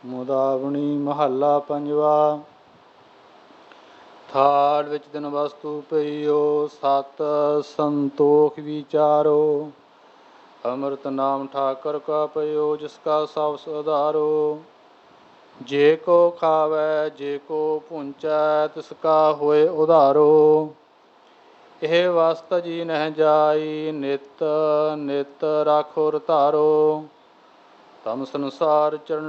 ਮੁਦਾਵਣੀ ਮਹੱਲਾ ਪੰਜਵਾ। ਥਾਲ ਵਿੱਚ ਦਿਨ ਵਸਤੂ ਪਈਓ, ਸਤ ਸੰਤੋਖ ਵਿਚਾਰੋ। ਅੰਮ੍ਰਿਤ ਨਾਮ ਠਾਕਰ ਕਾ ਪਈਓ, ਜਿਸ ਕਾ ਸਭ ਸੁਧਾਰੋ। ਜੇ ਕੋ ਖਾਵੈ ਜੇ ਕੋ ਪੁੰਚੈ, ਤਿਸ ਕਾ ਹੋਏ ਉਧਾਰੋ। ਇਹ ਵਸਤ ਜੀ ਨਹਿ ਜਾਈ, ਨਿਤ ਨਿਤ ਰਾਖੋ ਰਤਾਰੋ। ਤਮ ਸੰਸਾਰ ਚਰਨ